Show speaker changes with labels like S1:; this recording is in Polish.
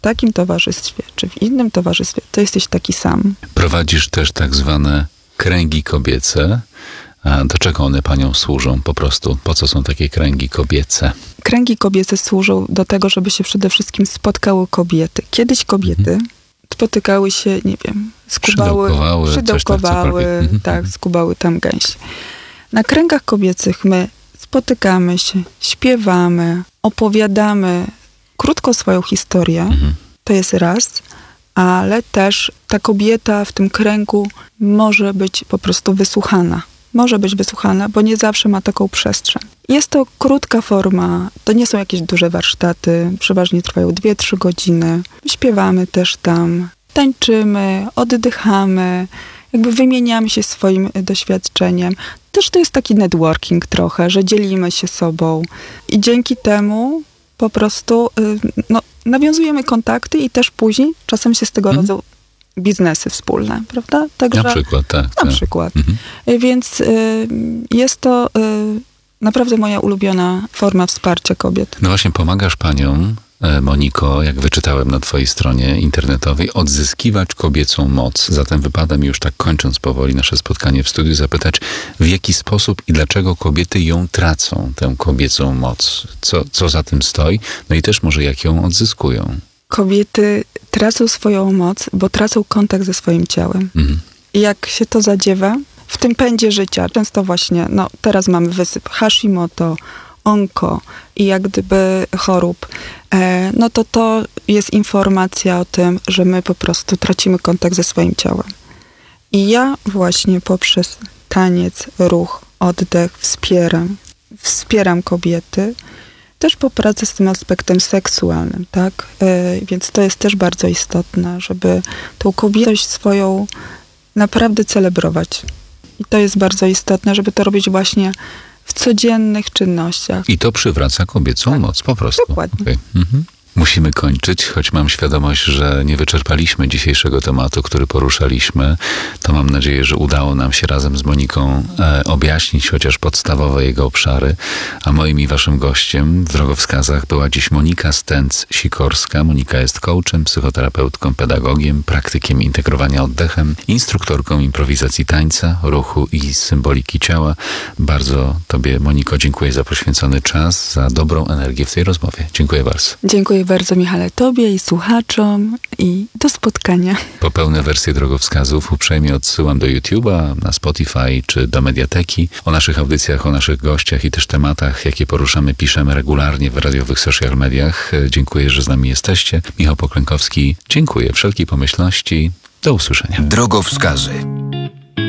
S1: takim towarzystwie, czy w innym towarzystwie, to jesteś taki sam.
S2: Prowadzisz też tak zwane kręgi kobiece. A do czego one paniom służą po prostu? Po co są takie kręgi kobiece?
S1: Kręgi kobiece służą do tego, żeby się przede wszystkim spotkały kobiety. Kiedyś kobiety spotykały się, nie wiem, szydełkowały, tak, skubały tam gęś. Na kręgach kobiecych my spotykamy się, śpiewamy, opowiadamy krótko swoją historię, to jest raz, ale też ta kobieta w tym kręgu może być po prostu wysłuchana. Może być wysłuchana, bo nie zawsze ma taką przestrzeń. Jest to krótka forma, to nie są jakieś duże warsztaty, przeważnie trwają 2-3 godziny. Śpiewamy też tam, tańczymy, oddychamy, jakby wymieniamy się swoim doświadczeniem. Też to jest taki networking trochę, że dzielimy się sobą i dzięki temu po prostu nawiązujemy kontakty i też później czasem się z tego rodzą biznesy wspólne, prawda? Także,
S2: na przykład, tak.
S1: Na przykład. Więc jest to naprawdę moja ulubiona forma wsparcia kobiet.
S2: No właśnie, pomagasz paniom, Moniko, jak wyczytałem na twojej stronie internetowej, odzyskiwać kobiecą moc. Zatem wypada mi już tak kończąc powoli nasze spotkanie w studiu zapytać, w jaki sposób i dlaczego kobiety ją tracą, tę kobiecą moc? Co za tym stoi? No i też może jak ją odzyskują?
S1: Kobiety tracą swoją moc, bo tracą kontakt ze swoim ciałem. I jak się to zadziewa, w tym pędzie życia, często właśnie, teraz mamy wysyp Hashimoto, onko i jak gdyby chorób, to jest informacja o tym, że my po prostu tracimy kontakt ze swoim ciałem. I ja właśnie poprzez taniec, ruch, oddech wspieram kobiety, też po pracy z tym aspektem seksualnym, tak? Więc to jest też bardzo istotne, żeby tą kobiecość swoją naprawdę celebrować. I to jest bardzo istotne, żeby to robić właśnie w codziennych czynnościach.
S2: I to przywraca kobiecą moc, po prostu.
S1: Dokładnie.
S2: Okay. Musimy kończyć, choć mam świadomość, że nie wyczerpaliśmy dzisiejszego tematu, który poruszaliśmy. To mam nadzieję, że udało nam się razem z Moniką objaśnić chociaż podstawowe jego obszary. A moim i waszym gościem w drogowskazach była dziś Monika Stęc-Sikorska. Monika jest coachem, psychoterapeutką, pedagogiem, praktykiem integrowania oddechem, instruktorką improwizacji tańca, ruchu i symboliki ciała. Bardzo tobie, Moniko, dziękuję za poświęcony czas, za dobrą energię w tej rozmowie. Dziękuję bardzo.
S1: Dziękuję bardzo, Michale, tobie i słuchaczom i do spotkania.
S2: Po pełne wersje drogowskazów uprzejmie odsyłam do YouTube'a, na Spotify czy do Mediateki. O naszych audycjach, o naszych gościach i też tematach, jakie poruszamy, piszemy regularnie w radiowych social mediach. Dziękuję, że z nami jesteście. Michał Poklękowski, dziękuję. Wszelkiej pomyślności. Do usłyszenia.
S3: Drogowskazy.